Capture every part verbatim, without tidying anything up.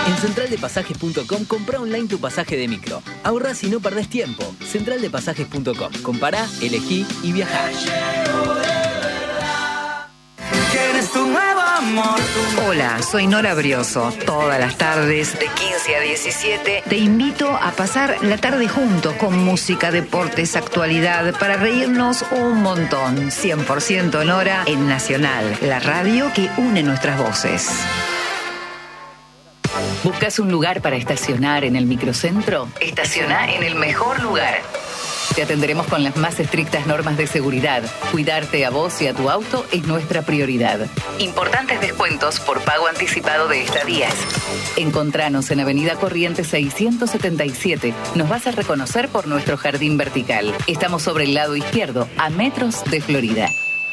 En central de pasajes punto com comprá online tu pasaje de micro. Ahorrás y no perdés tiempo. central de pasajes punto com. Compará, elegí y viajá. Hola, soy Nora Brioso. Todas las tardes, de quince a diecisiete, te invito a pasar la tarde juntos con música, deportes, actualidad, para reírnos un montón. cien por ciento Nora en Nacional, la radio que une nuestras voces. ¿Buscas un lugar para estacionar en el microcentro? Estaciona en el mejor lugar. Te atenderemos con las más estrictas normas de seguridad. Cuidarte a vos y a tu auto es nuestra prioridad. Importantes descuentos por pago anticipado de estadías. Encontranos en Avenida Corrientes seiscientos setenta y siete. Nos vas a reconocer por nuestro jardín vertical. Estamos sobre el lado izquierdo, a metros de Florida.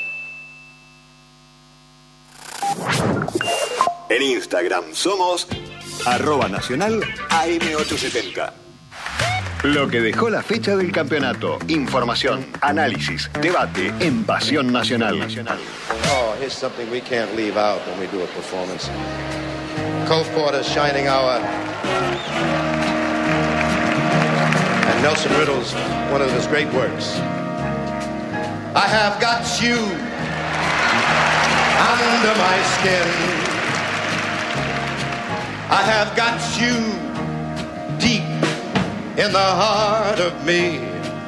En Instagram somos arroba nacional A M ochocientos setenta. Lo que dejó la fecha del campeonato. Información, análisis, debate en Pasión Nacional. Oh, here's something we can't leave out when we do a performance. Cole Porter, Shining Hour. And Nelson Riddle's one of his great works. I have got you under my skin. I have got you deep in the heart of me,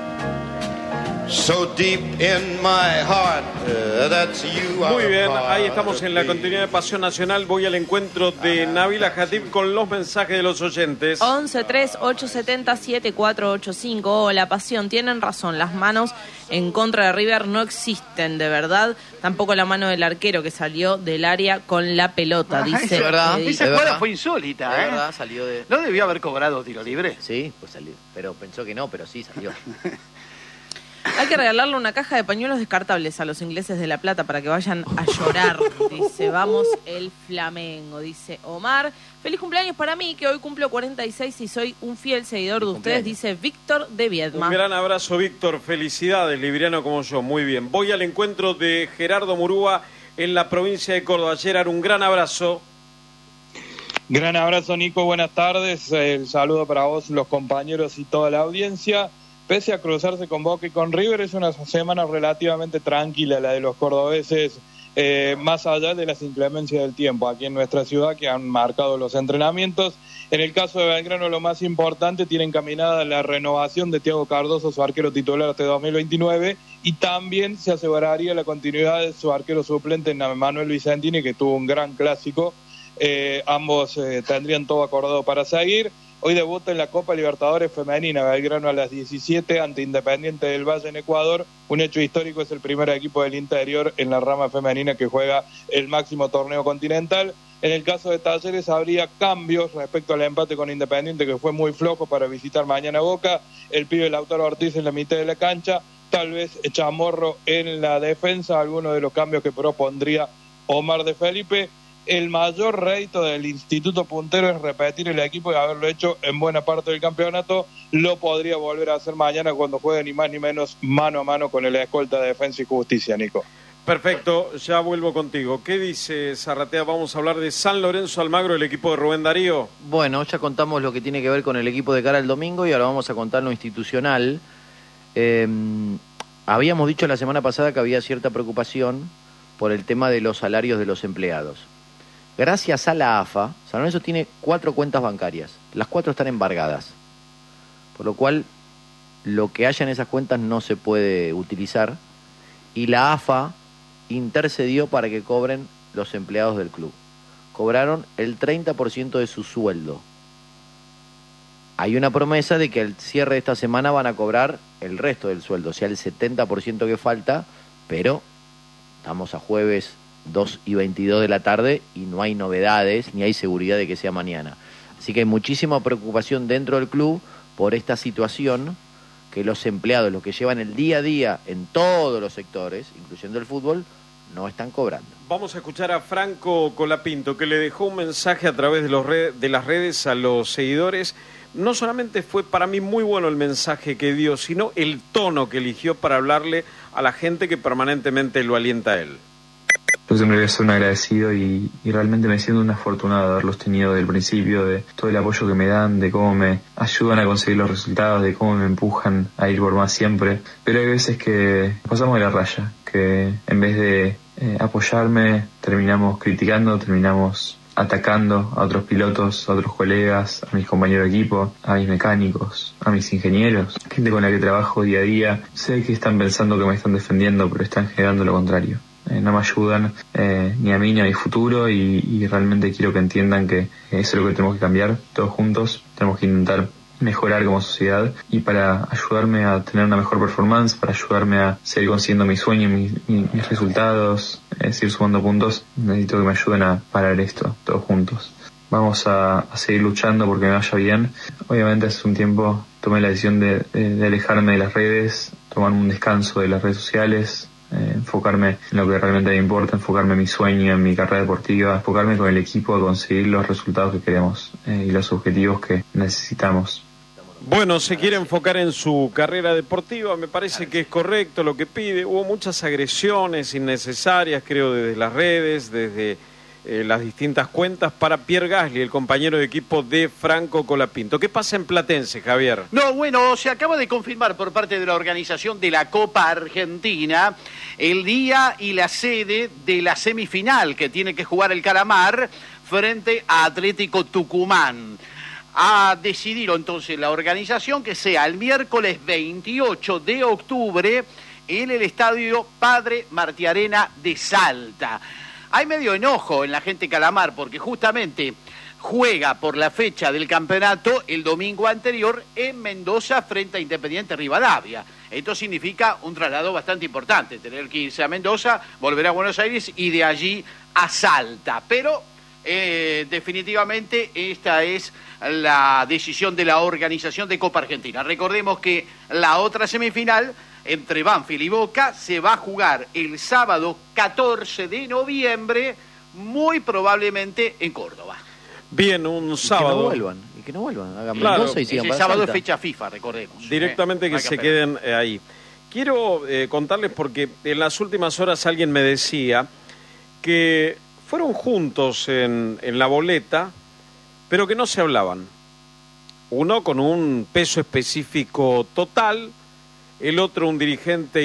so deep in my heart uh, that's you. Muy bien, ahí estamos en la continuidad de Pasión Nacional. Voy al encuentro de Nabila Jatib con los mensajes de los oyentes. once tres ocho siete cero siete cuatro ocho cinco. Hola, Pasión, tienen razón, las manos en contra de River no existen, de verdad. Tampoco la mano del arquero que salió del área con la pelota, Ah, dice. es verdad. eh, Esa dice- jugada fue insólita, De ¿eh? verdad, salió de... ¿No debió haber cobrado tiro libre? Sí, pues salió. Pero pensó que no, pero sí salió. Hay que regalarle una caja de pañuelos descartables a los ingleses de La Plata para que vayan a llorar, dice. Vamos el Flamengo, dice Omar. Feliz cumpleaños para mí, que hoy cumplo cuarenta y seis y soy un fiel seguidor de ustedes, dice Víctor de Viedma. Un gran abrazo, Víctor. Felicidades, libriano como yo. Muy bien. Voy al encuentro de Gerardo Murúa en la provincia de Córdoba. Gerard, un gran abrazo. Gran abrazo, Nico. Buenas tardes. El saludo para vos, los compañeros y toda la audiencia. Pese a cruzarse con Boca y con River, es una semana relativamente tranquila la de los cordobeses, eh, más allá de las inclemencias del tiempo aquí en nuestra ciudad que han marcado los entrenamientos. En el caso de Belgrano, lo más importante, tiene encaminada la renovación de Thiago Cardoso, su arquero titular hasta dos mil veintinueve, y también se aseguraría la continuidad de su arquero suplente, Manuel Vicentini, que tuvo un gran clásico. Eh, ambos eh, tendrían todo acordado para seguir. Hoy debuta en la Copa Libertadores Femenina, Belgrano a las diecisiete ante Independiente del Valle en Ecuador. Un hecho histórico, es el primer equipo del interior en la rama femenina que juega el máximo torneo continental. En el caso de Talleres habría cambios respecto al empate con Independiente, que fue muy flojo, para visitar mañana Boca. El pibe Lautaro Ortiz en la mitad de la cancha, tal vez Chamorro en la defensa, algunos de los cambios que propondría Omar de Felipe. El mayor rédito del Instituto Puntero es repetir el equipo y haberlo hecho en buena parte del campeonato. Lo podría volver a hacer mañana cuando juegue ni más ni menos mano a mano con el escolta de Defensa y Justicia, Nico. Perfecto, ya vuelvo contigo. ¿Qué dice Zarratea? Vamos a hablar de San Lorenzo Almagro, el equipo de Rubén Darío. Bueno, ya contamos lo que tiene que ver con el equipo de cara al domingo y ahora vamos a contar lo institucional. Eh, habíamos dicho la semana pasada que había cierta preocupación por el tema de los salarios de los empleados. Gracias a la A F A, San Lorenzo tiene cuatro cuentas bancarias. Las cuatro están embargadas. Por lo cual, lo que haya en esas cuentas no se puede utilizar. Y la A F A intercedió para que cobren los empleados del club. Cobraron el treinta por ciento de su sueldo. Hay una promesa de que al cierre de esta semana van a cobrar el resto del sueldo, o sea, el setenta por ciento que falta, pero estamos a jueves dos y veintidós de la tarde y no hay novedades ni hay seguridad de que sea mañana. Así que hay muchísima preocupación dentro del club por esta situación, que los empleados, los que llevan el día a día en todos los sectores, incluyendo el fútbol, no están cobrando. Vamos a escuchar a Franco Colapinto, que le dejó un mensaje a través de, los red, de las redes a los seguidores. No solamente fue para mí muy bueno el mensaje que dio, sino el tono que eligió para hablarle a la gente que permanentemente lo alienta a él. yo siempre voy a ser un agradecido y, y realmente me siento un afortunado de haberlos tenido desde el principio, de todo el apoyo que me dan, de cómo me ayudan a conseguir los resultados, de cómo me empujan a ir por más siempre. Pero hay veces que pasamos de la raya, que en vez de eh, apoyarme terminamos criticando, terminamos atacando a otros pilotos, a otros colegas, a mis compañeros de equipo, a mis mecánicos, a mis ingenieros, gente con la que trabajo día a día. Sé que están pensando que me están defendiendo, pero están generando lo contrario. Eh, no me ayudan eh, ni a mí ni a mi futuro y, y realmente quiero que entiendan que eso es lo que tenemos que cambiar todos juntos. Tenemos que intentar mejorar como sociedad y para ayudarme a tener una mejor performance, para ayudarme a seguir consiguiendo mis sueños, mis, mis, mis resultados, eh, seguir sumando puntos, necesito que me ayuden a parar esto, todos juntos. Vamos a, a seguir luchando porque me vaya bien. Obviamente hace un tiempo tomé la decisión de, de, de alejarme de las redes, tomarme un descanso de las redes sociales, eh, enfocarme en lo que realmente me importa, enfocarme en mi sueño, en mi carrera deportiva, enfocarme con el equipo a conseguir los resultados que queremos eh, y los objetivos que necesitamos. Bueno, se quiere enfocar en su carrera deportiva, me parece que es correcto lo que pide. Hubo muchas agresiones innecesarias, creo, desde las redes, desde eh, las distintas cuentas para Pierre Gasly, el compañero de equipo de Franco Colapinto. ¿Qué pasa en Platense, Javier? No, bueno, se acaba de confirmar por parte de la organización de la Copa Argentina el día y la sede de la semifinal que tiene que jugar el Calamar frente a Atlético Tucumán. Ha decidido entonces la organización que sea el miércoles veintiocho de octubre en el estadio Padre Martiarena de Salta. Hay medio enojo en la gente Calamar porque justamente juega por la fecha del campeonato el domingo anterior en Mendoza frente a Independiente Rivadavia. Esto significa un traslado bastante importante, tener que irse a Mendoza, volver a Buenos Aires y de allí a Salta. Pero eh, definitivamente esta es la decisión de la organización de Copa Argentina. Recordemos que la otra semifinal entre Banfield y Boca se va a jugar el sábado catorce de noviembre, muy probablemente en Córdoba. Bien, un y sábado. Que no vuelvan, y que no vuelvan. Hagan Claro. Mendoza y sigan Ese para sábado Salta. es fecha FIFA, recordemos. Directamente ¿eh? que Hay se esperar. queden eh, ahí. Quiero eh, contarles porque en las últimas horas alguien me decía que fueron juntos en, en la boleta, pero que no se hablaban. Uno con un peso específico total, el otro un dirigente